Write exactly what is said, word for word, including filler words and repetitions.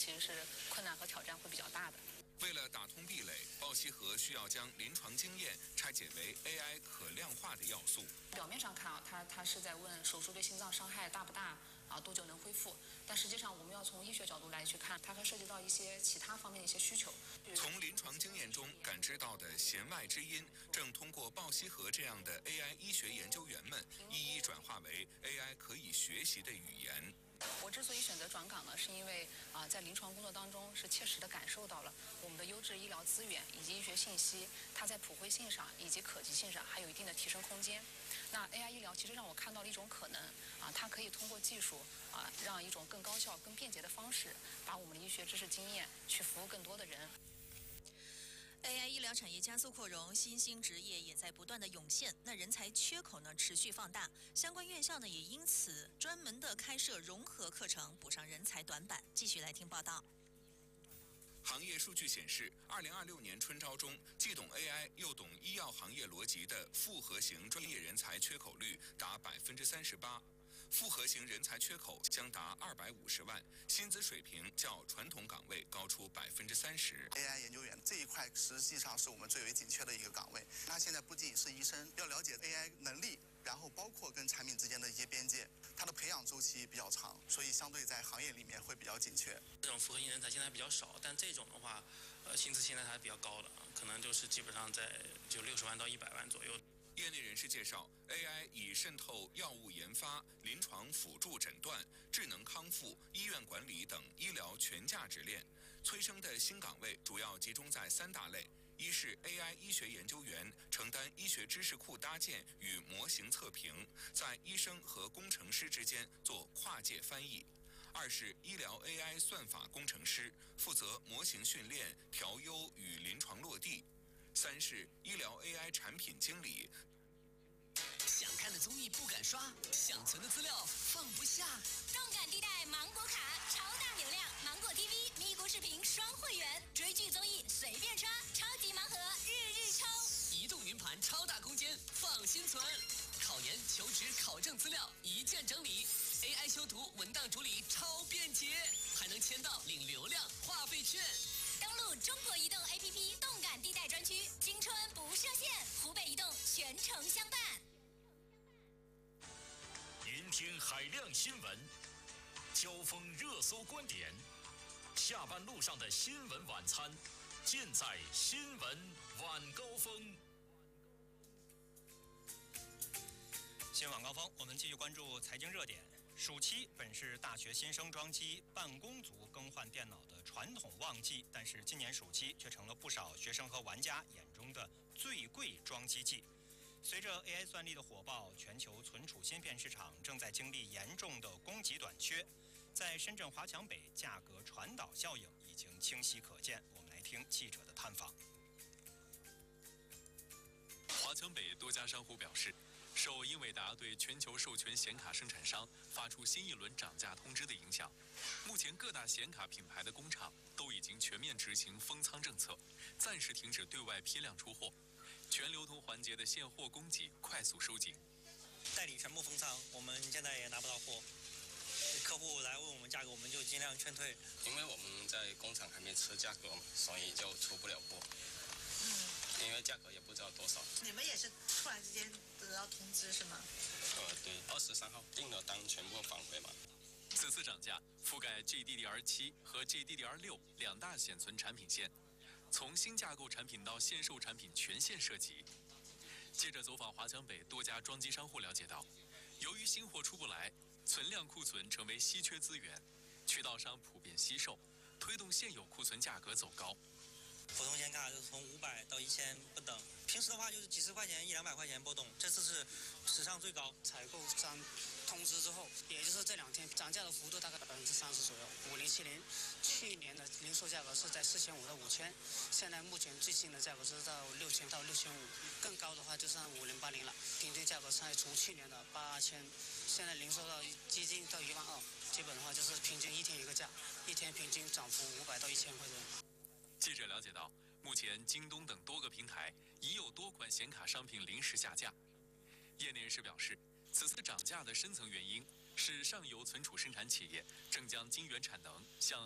其实是困难和挑战会比较大的。 为了打通壁垒，鲍希和需要将临床经验拆解为 A I 可量化的要素。 表面上看啊，他他是在问手术对心脏伤害大不大啊，多久能恢复？但实际上，我们要从医学角度来去看，它还涉及到一些其他方面的一些需求。 从临床经验中感知到的弦外之音，正通过鲍希和这样的 A I 医学研究员们，一一转化为 A I 可以学习的语言。 我之所以选择转岗呢，是因为啊、呃，在临床工作当中是切实的感受到了我们的优质医疗资源以及医学信息，它在普惠性上以及可及性上还有一定的提升空间。那 A I 医疗其实让我看到了一种可能啊，它可以通过技术啊，让一种更高效、更便捷的方式，把我们的医学知识经验去服务更多的人。 A I 医疗产业加速扩容，新兴职业也在不断的涌现，那人才缺口呢持续放大，相关院校呢也因此专门的开设融合课程，补上人才短板。继续来听报道。 行业数据显示，二零二六年春招中，既懂 A I 又懂医药行业逻辑的复合型专业人才缺口率达百分之三十八。复合型人才缺口将达二百五十万，薪资水平较传统岗位高出百分之三十。 A I 研究员这一块实际上是我们最为紧缺的一个岗位。他现在不仅是医生，要了解 A I 能力，然后包括跟产品之间的一些边界，它的培养周期比较长，所以相对在行业里面会比较紧缺。 这种复合型人才现在比较少，但这种的话，呃，薪资现在还比较高的，可能就是基本上在就六十万到一百万左右。 业内人士介绍 ，A I 已渗透药物研发、临床辅助诊断、智能康复、医院管理等医疗全价值链，催生的新岗位主要集中在三大类：一是 A I 医学研究员，承担医学知识库搭建与模型测评，在医生和工程师之间做跨界翻译；二是医疗 A I 算法工程师，负责模型训练、调优与临床落地；三是医疗 A I 产品经理。 想看的综艺不敢刷，想存的资料放不下。 动感地带芒果卡，超大流量，芒果 T V 咪咕视频双会员，追剧综艺随便刷，超级盲盒日日抽。 移动云盘超大空间，放心存。考研、求职、考证资料一键整理 ，A I 修图、文档处理超便捷，还能签到领流量话费券。 登录中国移动 A P P 动感地带专区，青春不设限，湖北移动全程相伴。 聆听海量新闻，交锋热搜观点，下班路上的新闻晚餐，尽在新闻晚高峰。 新闻晚高峰，我们继续关注财经热点。暑期本是大学新生装机、办公族更换电脑的传统旺季，但是今年暑期却成了不少学生和玩家眼中的最贵装机季。随着 A I 算力的火爆，全球存储芯片市场正在经历严重的供给短缺。在深圳华强北，价格传导效应已经清晰可见。我们来听记者的探访。 华强北多家商户表示，受英伟达对全球授权显卡生产商发出新一轮涨价通知的影响，目前各大显卡品牌的工厂都已经全面执行封仓政策，暂时停止对外批量出货，全流通环节的现货供给快速收紧。 代理全部封仓，我们现在也拿不到货，客户来问我们价格，我们就尽量劝退。 因为我们在工厂还没吃价格嘛，所以就出不了货。嗯，因为价格也不知道多少。 你们也是突然之间得到通知是吗？ 呃，对，二十三号订了单全部返回嘛。 此次涨价覆盖 G D D R 七 和 G D D R 六两大显存产品线，从新架构产品到现售产品全线涉及。记者走访华强北多家装机商户了解到，由于新货出不来，存量库存成为稀缺资源，渠道商普遍惜售，推动现有库存价格走高。 普通显卡就是从五百到一千不等，平时的话就是几十块钱、一两百块钱波动，这次是史上最高。 采购商通知之后，也就是这两天涨价的幅度大概百分之三十左右。五零七零去年的零售价格是在四千五到五千，现在目前最新的价格是到六千到六千五，更高的话就上五零八零了。平均价格才从去年的八千，现在零售到接近到一万二，基本的话就是平均一天一个价，一天平均涨幅五百到一千块钱。 记者了解到，目前京东等多个平台已有多款显卡商品临时下架。业内人士表示，此次涨价的深层原因是上游存储生产企业正将晶圆产能向